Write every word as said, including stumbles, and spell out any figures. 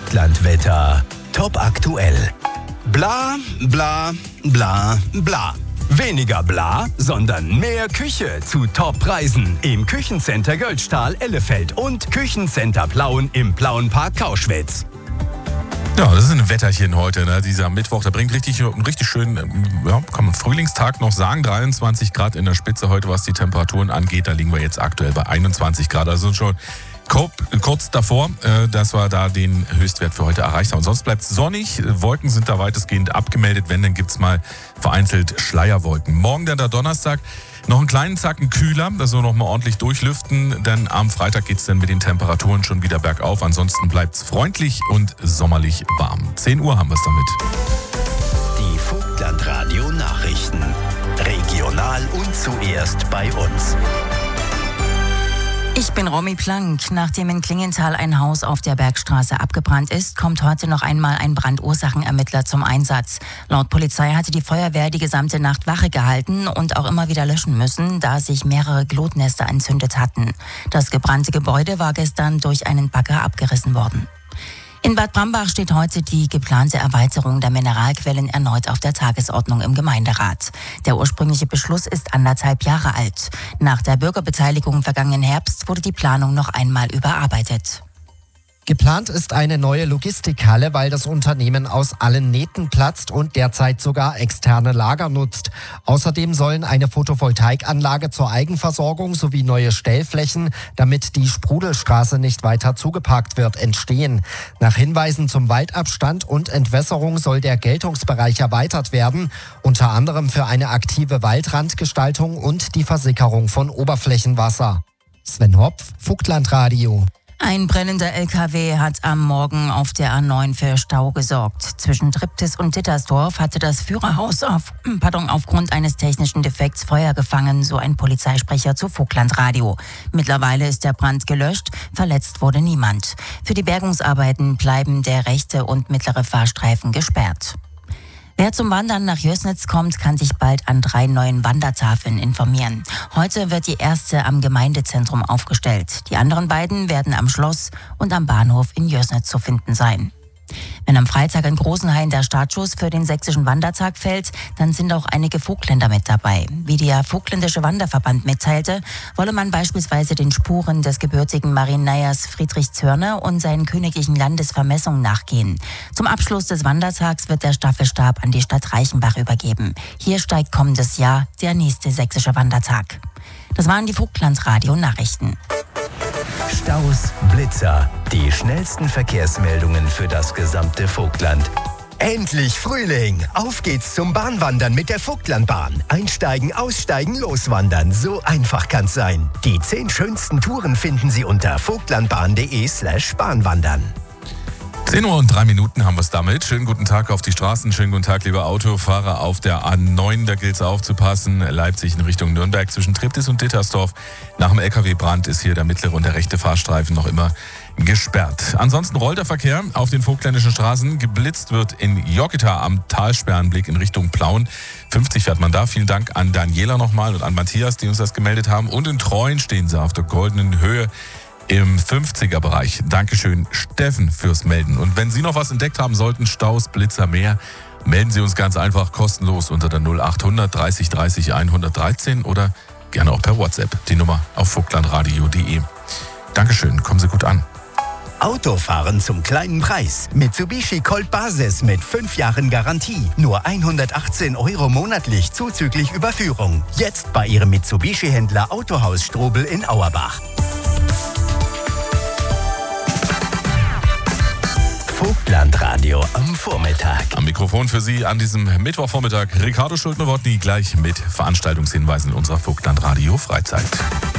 Vogtlandwetter. Top aktuell. Bla, bla, bla, bla. Weniger bla, sondern mehr Küche zu Top-Preisen im Küchencenter Göldstahl Ellefeld und Küchencenter Plauen im Plauenpark Kauschwitz. Ja, das ist ein Wetterchen heute, ne? Dieser Mittwoch, der bringt richtig, einen richtig schönen, ja, kann man Frühlingstag noch sagen, dreiundzwanzig Grad in der Spitze heute, was die Temperaturen angeht. Da liegen wir jetzt aktuell bei einundzwanzig Grad, also schon kurz davor, dass wir da den Höchstwert für heute erreicht haben. Sonst bleibt es sonnig, Wolken sind da weitestgehend abgemeldet, wenn, dann gibt es mal vereinzelt Schleierwolken. Morgen dann der Donnerstag, noch einen kleinen Zacken kühler, also noch mal ordentlich durchlüften, denn am Freitag geht es dann mit den Temperaturen schon wieder bergauf. Ansonsten bleibt es freundlich und sommerlich warm. zehn Uhr haben wir es damit. Die Vogtlandradio Nachrichten. Regional und zuerst bei uns. Ich bin Romy Plank. Nachdem in Klingenthal ein Haus auf der Bergstraße abgebrannt ist, kommt heute noch einmal ein Brandursachenermittler zum Einsatz. Laut Polizei hatte die Feuerwehr die gesamte Nacht Wache gehalten und auch immer wieder löschen müssen, da sich mehrere Glutnester entzündet hatten. Das gebrannte Gebäude war gestern durch einen Bagger abgerissen worden. In Bad Brambach steht heute die geplante Erweiterung der Mineralquellen erneut auf der Tagesordnung im Gemeinderat. Der ursprüngliche Beschluss ist anderthalb Jahre alt. Nach der Bürgerbeteiligung vergangenen Herbst wurde die Planung noch einmal überarbeitet. Geplant ist eine neue Logistikhalle, weil das Unternehmen aus allen Nähten platzt und derzeit sogar externe Lager nutzt. Außerdem sollen eine Photovoltaikanlage zur Eigenversorgung sowie neue Stellflächen, damit die Sprudelstraße nicht weiter zugeparkt wird, entstehen. Nach Hinweisen zum Waldabstand und Entwässerung soll der Geltungsbereich erweitert werden, unter anderem für eine aktive Waldrandgestaltung und die Versickerung von Oberflächenwasser. Sven Hopf, Vogtlandradio. Ein brennender L K W hat am Morgen auf der A neun für Stau gesorgt. Zwischen Triptis und Dittersdorf hatte das Führerhaus auf, pardon, aufgrund eines technischen Defekts Feuer gefangen, so ein Polizeisprecher zu Vogtlandradio. Mittlerweile ist der Brand gelöscht, verletzt wurde niemand. Für die Bergungsarbeiten bleiben der rechte und mittlere Fahrstreifen gesperrt. Wer zum Wandern nach Jößnitz kommt, kann sich bald an drei neuen Wandertafeln informieren. Heute wird die erste am Gemeindezentrum aufgestellt. Die anderen beiden werden am Schloss und am Bahnhof in Jößnitz zu finden sein. Wenn am Freitag in Großenhain der Startschuss für den sächsischen Wandertag fällt, dann sind auch einige Vogtländer mit dabei. Wie der Vogtländische Wanderverband mitteilte, wolle man beispielsweise den Spuren des gebürtigen Marieneiers Friedrich Zörner und seinen königlichen Landesvermessungen nachgehen. Zum Abschluss des Wandertags wird der Staffelstab an die Stadt Reichenbach übergeben. Hier steigt kommendes Jahr der nächste sächsische Wandertag. Das waren die Vogtlandradio-Nachrichten. Staus, Blitzer, die schnellsten Verkehrsmeldungen für das gesamte Vogtland. Endlich Frühling! Auf geht's zum Bahnwandern mit der Vogtlandbahn. Einsteigen, aussteigen, loswandern. So einfach kann's sein. Die zehn schönsten Touren finden Sie unter vogtlandbahn.de slash Bahnwandern. zehn Uhr und drei Minuten haben wir es damit. Schönen guten Tag auf die Straßen, schönen guten Tag, liebe Autofahrer auf der A neun. Da gilt es aufzupassen. Leipzig in Richtung Nürnberg zwischen Triptis und Dittersdorf. Nach dem L K W-Brand ist hier der mittlere und der rechte Fahrstreifen noch immer gesperrt. Ansonsten rollt der Verkehr auf den vogtländischen Straßen. Geblitzt wird in Joggita am Talsperrenblick in Richtung Plauen. fünfzig fährt man da. Vielen Dank an Daniela nochmal und an Matthias, die uns das gemeldet haben. Und in Treuen stehen sie auf der goldenen Höhe im fünfziger-Bereich. Dankeschön, Steffen, fürs Melden. Und wenn Sie noch was entdeckt haben sollten, Staus, Blitzer, mehr, melden Sie uns ganz einfach kostenlos unter der null achthundert dreißig dreißig hundertdreizehn oder gerne auch per WhatsApp. Die Nummer auf vogtlandradio punkt de. Dankeschön, kommen Sie gut an. Autofahren zum kleinen Preis. Mitsubishi Colt Basis mit fünf Jahren Garantie. Nur hundertachtzehn Euro monatlich zuzüglich Überführung. Jetzt bei Ihrem Mitsubishi-Händler Autohaus Strobel in Auerbach. Vogtlandradio am Vormittag. Am Mikrofon für Sie an diesem Mittwochvormittag Ricardo Schuldner-Wodny, gleich mit Veranstaltungshinweisen in unserer Vogtlandradio Freizeit.